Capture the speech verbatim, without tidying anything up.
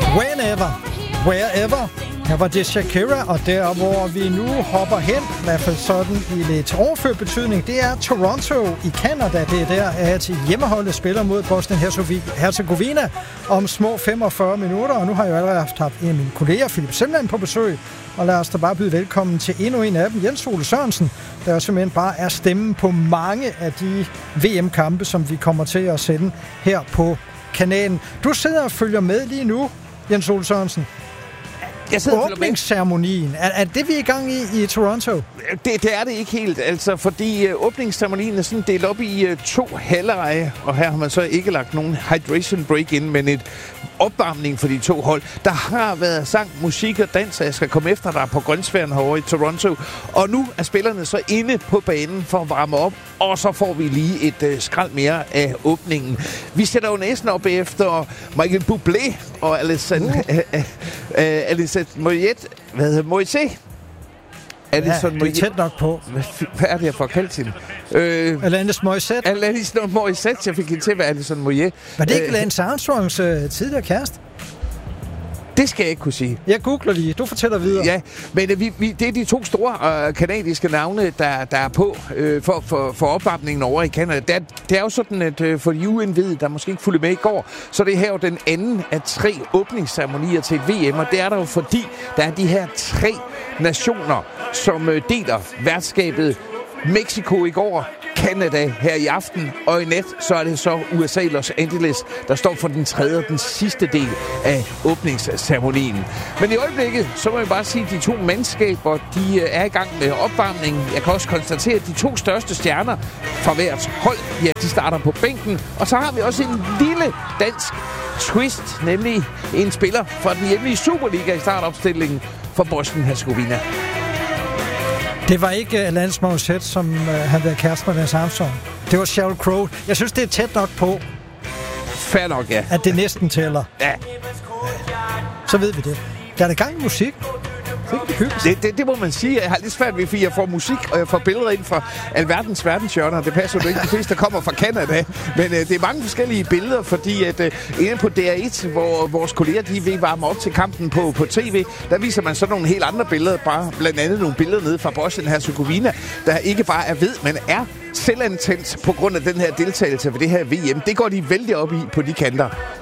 Whenever, wherever. Her var det Shakira, og der hvor vi nu hopper hen, i hvert fald sådan i lidt overført betydning, det er Toronto i Canada. Det er der, at hjemmeholdet spiller mod Bosnien-Herzegovina om små femogfyrre minutter, og nu har jeg jo allerede haft en af mine kolleger, Philip Semland, på besøg, og lad os da bare byde velkommen til endnu en af dem, Jens Ole Sørensen, der simpelthen bare er stemmen på mange af de V M-kampe, som vi kommer til at sende her på kanalen. Du sidder og følger med lige nu, Jens Ole Sørensen. Åbningsceremonien, er, er det, vi er i gang i i Toronto? Det, det er det ikke helt, altså, fordi uh, åbningsceremonien er sådan delt op i uh, to halvleje, og her har man så ikke lagt nogen hydration break ind, men et opvarmning for de to hold. Der har været sang, musik og dans, og jeg skal komme efter dig på grønsværen herovre i Toronto, og nu er spillerne så inde på banen for at varme op, og så får vi lige et uh, skrald mere af åbningen. Vi sætter jo næsen op efter Michael Bublé og Alessandro uh. uh, uh, Alessandro Moyet, hvad hedder Moise? Ja, det er tæt nok på. Hvad, hvad er det, jeg får kaldt til? Øh, Alanis Morissette. Alanis Morissette, jeg fik hende til at være Alison Moyet. Var det ikke øh, Lance Armstrongs øh, tidligere kæreste? Det skal jeg ikke kunne sige. Jeg googler lige. Du fortæller videre. Ja, men øh, vi, vi, det er de to store øh, kanadiske navne, der, der er på øh, for, for, for opvarmningen over i Canada. Det er, det er jo sådan, at øh, for de uindvidede, der måske ikke fulgte med i går, så det er her jo den anden af tre åbningsceremonier til et V M, og det er der jo fordi, der er de her tre nationer, som øh, deler værtskabet. Mexico i går, Canada her i aften, og i nat så er det så U S A Los Angeles, der står for den tredje og den sidste del af åbningsceremonien. Men i øjeblikket, så må jeg bare sige, at de to mandskaber, de er i gang med opvarmningen. Jeg kan også konstatere, at de to største stjerner fra hvert hold, ja, de starter på bænken. Og så har vi også en lille dansk twist, nemlig en spiller fra den hjemlige Superliga i startopstillingen for Bosnien-Herzegovina. Det var ikke Alanis Morissette, som øh, havde været kæreste med Lance Armstrong. Det var Sheryl Crow. Jeg synes, det er tæt nok på, fair nok, ja, at det næsten tæller. Ja. Så ved vi det. Der er der gang i musik. Det, det, det, det må man sige. Jeg har lidt svært ved, fordi jeg får musik, og jeg får billeder ind fra alverdens verdenshjørner. Det passer jo ikke. De fleste, der kommer fra Canada. Men øh, det er mange forskellige billeder, fordi at øh, inde på D R et, hvor vores kolleger, de vil varme op til kampen på, på tv, der viser man så nogle helt andre billeder. Bare blandt andet nogle billeder nede fra Bosnien-Herzegovina, der ikke bare er ved, men er selvantændt på grund af den her deltagelse ved det her V M. Det går de vældig op i på de kanter.